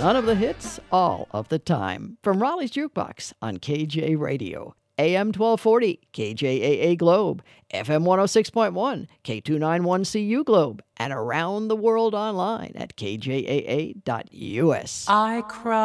None of the hits, all of the time. From Raleigh's Jukebox on KJ Radio. AM 1240, KJAA Globe, FM 106.1, K291CU Globe, and around the world online at kjaa.us. I cry.